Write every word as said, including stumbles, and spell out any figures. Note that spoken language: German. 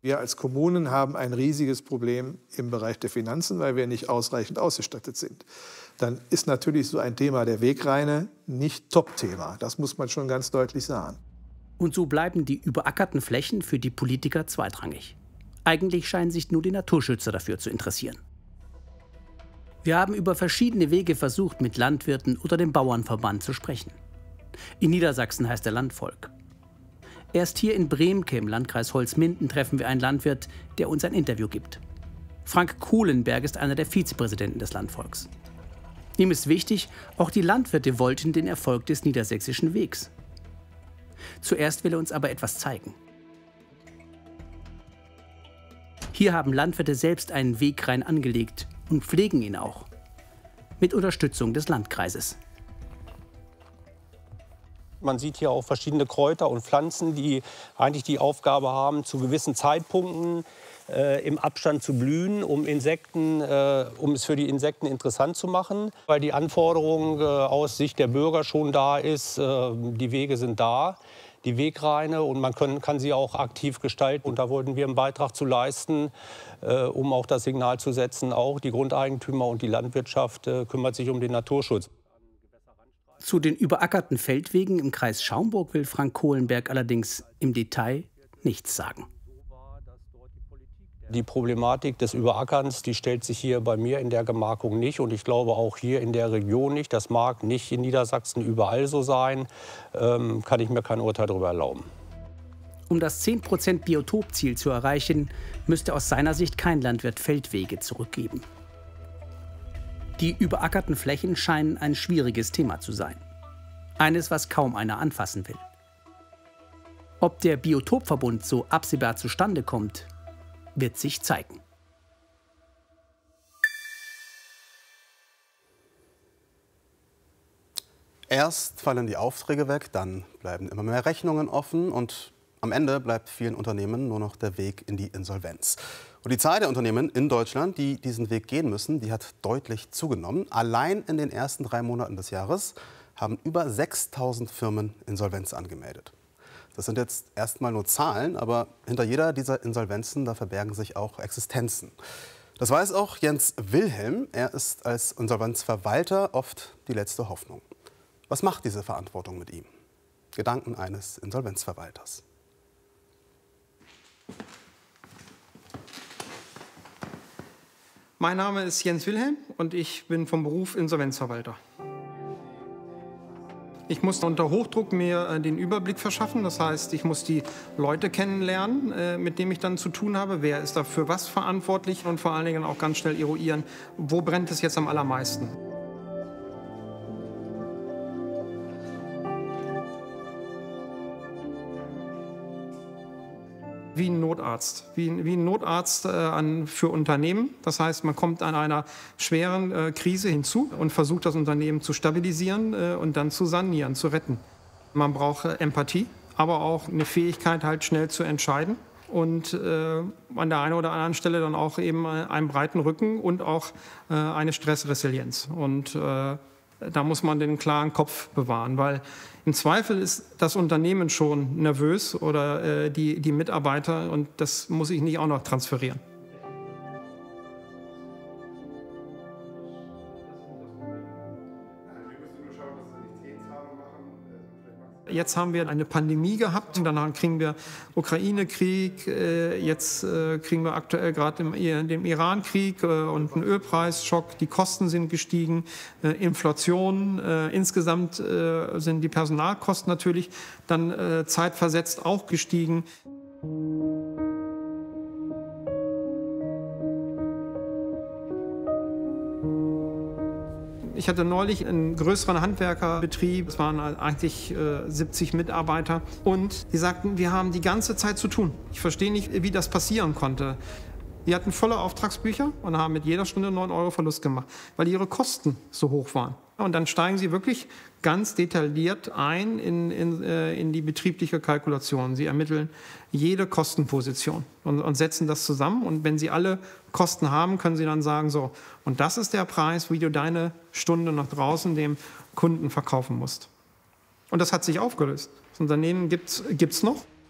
Wir als Kommunen haben ein riesiges Problem im Bereich der Finanzen, weil wir nicht ausreichend ausgestattet sind. Dann ist natürlich so ein Thema der Wegrheine nicht Top-Thema. Das muss man schon ganz deutlich sagen. Und so bleiben die überackerten Flächen für die Politiker zweitrangig. Eigentlich scheinen sich nur die Naturschützer dafür zu interessieren. Wir haben über verschiedene Wege versucht, mit Landwirten oder dem Bauernverband zu sprechen. In Niedersachsen heißt er Landvolk. Erst hier in Bremke im Landkreis Holzminden treffen wir einen Landwirt, der uns ein Interview gibt. Frank Kohlenberg ist einer der Vizepräsidenten des Landvolks. Ihm ist wichtig, auch die Landwirte wollten den Erfolg des Niedersächsischen Wegs. Zuerst will er uns aber etwas zeigen. Hier haben Landwirte selbst einen Wegrhein angelegt und pflegen ihn auch. Mit Unterstützung des Landkreises. Man sieht hier auch verschiedene Kräuter und Pflanzen, die eigentlich die Aufgabe haben, zu gewissen Zeitpunkten äh, im Abstand zu blühen, um, Insekten, äh, um es für die Insekten interessant zu machen. Weil die Anforderung äh, aus Sicht der Bürger schon da ist, äh, die Wege sind da, die Wegreine, und man können, kann sie auch aktiv gestalten. Und da wollten wir einen Beitrag zu leisten, äh, um auch das Signal zu setzen, auch die Grundeigentümer und die Landwirtschaft äh, kümmert sich um den Naturschutz. Zu den überackerten Feldwegen im Kreis Schaumburg will Frank Kohlenberg allerdings im Detail nichts sagen. Die Problematik des Überackerns, die stellt sich hier bei mir in der Gemarkung nicht, und ich glaube auch hier in der Region nicht. Das mag nicht in Niedersachsen überall so sein, ähm, kann ich mir kein Urteil darüber erlauben. Um das zehn Prozent Biotopziel zu erreichen, müsste aus seiner Sicht kein Landwirt Feldwege zurückgeben. Die überackerten Flächen scheinen ein schwieriges Thema zu sein. Eines, was kaum einer anfassen will. Ob der Biotopverbund so absehbar zustande kommt, wird sich zeigen. Erst fallen die Aufträge weg, dann bleiben immer mehr Rechnungen offen und am Ende bleibt vielen Unternehmen nur noch der Weg in die Insolvenz. Und die Zahl der Unternehmen in Deutschland, die diesen Weg gehen müssen, die hat deutlich zugenommen. Allein in den ersten drei Monaten des Jahres haben über sechstausend Firmen Insolvenz angemeldet. Das sind jetzt erstmal nur Zahlen, aber hinter jeder dieser Insolvenzen, da verbergen sich auch Existenzen. Das weiß auch Jens Wilhelm. Er ist als Insolvenzverwalter oft die letzte Hoffnung. Was macht diese Verantwortung mit ihm? Gedanken eines Insolvenzverwalters. Mein Name ist Jens Wilhelm und ich bin vom Beruf Insolvenzverwalter. Ich muss unter Hochdruck mir den Überblick verschaffen. Das heißt, ich muss die Leute kennenlernen, mit denen ich dann zu tun habe. Wer ist dafür was verantwortlich? Und vor allen Dingen auch ganz schnell eruieren, wo brennt es jetzt am allermeisten. Wie ein Notarzt, wie, wie ein Notarzt äh, an, für Unternehmen. Das heißt, man kommt an einer schweren äh, Krise hinzu und versucht, das Unternehmen zu stabilisieren äh, und dann zu sanieren, zu retten. Man braucht äh, Empathie, aber auch eine Fähigkeit, halt schnell zu entscheiden und äh, an der einen oder anderen Stelle dann auch eben einen breiten Rücken und auch äh, eine Stressresilienz. Und äh, da muss man den klaren Kopf bewahren, weil im Zweifel ist das Unternehmen schon nervös oder äh, die, die Mitarbeiter, und das muss ich nicht auch noch transferieren. Jetzt haben wir eine Pandemie gehabt, danach kriegen wir Ukraine-Krieg, jetzt kriegen wir aktuell gerade den Iran-Krieg und einen Ölpreisschock. Die Kosten sind gestiegen, Inflation, insgesamt sind die Personalkosten natürlich dann zeitversetzt auch gestiegen. Ich hatte neulich einen größeren Handwerkerbetrieb, es waren eigentlich äh, siebzig Mitarbeiter, und die sagten, wir haben die ganze Zeit zu tun. Ich verstehe nicht, wie das passieren konnte. Die hatten volle Auftragsbücher und haben mit jeder Stunde neun Euro Verlust gemacht, weil ihre Kosten so hoch waren. Und dann steigen sie wirklich ganz detailliert ein in, in, äh, in die betriebliche Kalkulation. Sie ermitteln jede Kostenposition und, und setzen das zusammen. Und wenn sie alle Kosten haben, können sie dann sagen, so, und das ist der Preis, wie du deine Stunde nach draußen dem Kunden verkaufen musst. Und das hat sich aufgelöst. Das Unternehmen gibt es noch.